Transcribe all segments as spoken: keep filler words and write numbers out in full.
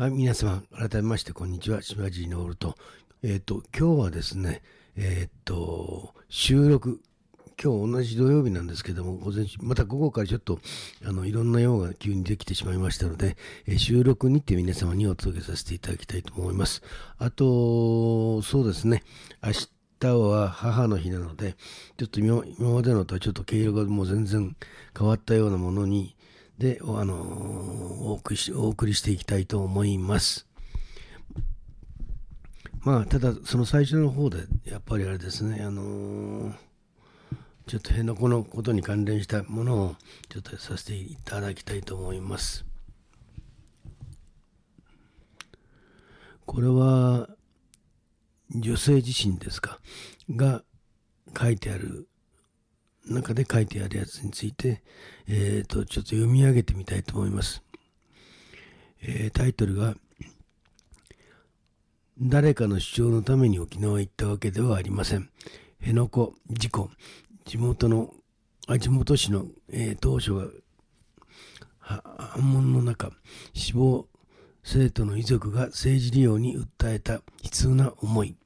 はい、皆様、改めまして、こんにちは。島地昇と。えっ、と、今日はですね、えっ、と、収録、今日同じ土曜日なんですけども、午前中、また午後からちょっと、あの、いろんな用が急にできてしまいましたので、えー収録にて皆様にお届けさせていただきたいと思います。あと、そうですね、明日は母の日なので、ちょっと今今までのとはちょっと毛色がもう全然変わったようなものに、で、おあのーお送りし、お送りしていきたいと思います。まあ、ただ、その最初の方で、やっぱりあれですね、あのーちょっと辺野古のことに関連したものをちょっとさせていただきたいと思います。これは、女性自身ですか、が書いてある、中で書いてあるやつについて、えっ、と、ちょっと読み上げてみたいと思います。えータイトルが、誰かの主張のために沖縄へ行ったわけではありません。辺野古事故、地元の、あ地元紙の、えー当初がは反問の中、死亡生徒の遺族が政治利用に訴えた悲痛な思い。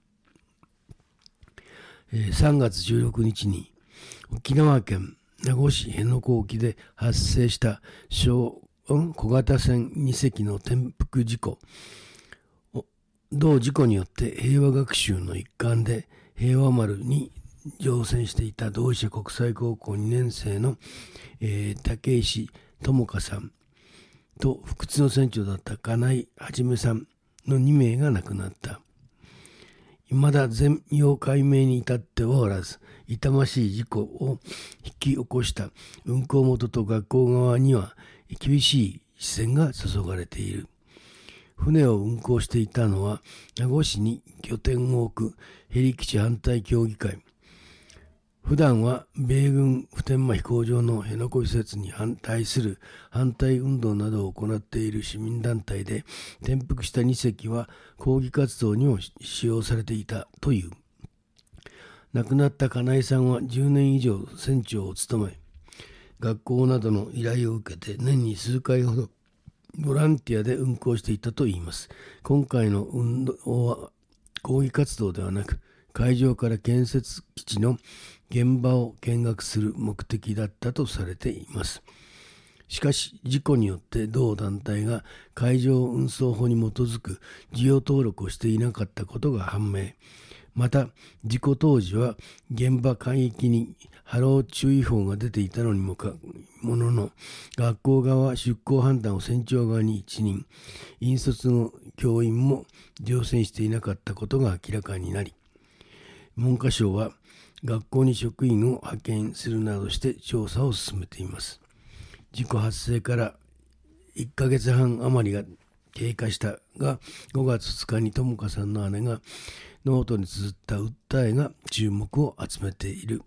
えーさんがつじゅうろくにちに沖縄県名護市辺野古沖で発生した小小型船にせきの転覆事故。同事故によって平和学習の一環で平和丸に乗船していた同志社国際高校にねん生の、えー竹石智香さんと不屈の船長だった金井はじめさんのにめいが亡くなった。未だ全容解明に至ってはおらず、痛ましい事故を引き起こした運航元と学校側には厳しい視線が注がれている。船を運航していたのは名護市に拠点を置くヘリ基地反対協議会。普段は米軍普天間飛行場の辺野古移設に対する反対運動などを行っている市民団体で、転覆したにせきは抗議活動にも使用されていたという。亡くなった金井さんはじゅうねん以上船長を務め、学校などの依頼を受けて年に数回ほどボランティアで運行していたといいます。今回の運動は抗議活動ではなく、海上から建設基地の現場を見学する目的だったとされています。しかし、事故によって同団体が海上運送法に基づく事業登録をしていなかったことが判明。また、事故当時は現場海域に波浪注意報が出ていたのにもかものの、学校側は出航判断を船長側に一任、引率の教員も乗船していなかったことが明らかになり、文科省は学校に職員を派遣するなどして調査を進めています。事故発生からいっかげつはん余りが経過したが、ごがつふつかに智香さんの姉がノートに綴った訴えが注目を集めている。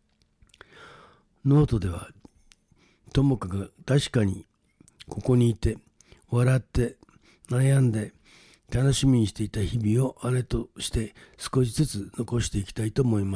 ノートでは、智香が確かにここにいて、笑って悩んで楽しみにしていた日々を姉として少しずつ残していきたいと思います。